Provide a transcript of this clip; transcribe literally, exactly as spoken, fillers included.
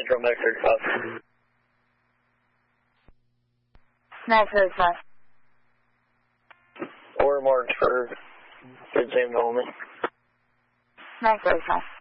Central Mac thirty-five. Mac thirty-five. Order marked for exam only. Mac thirty-five.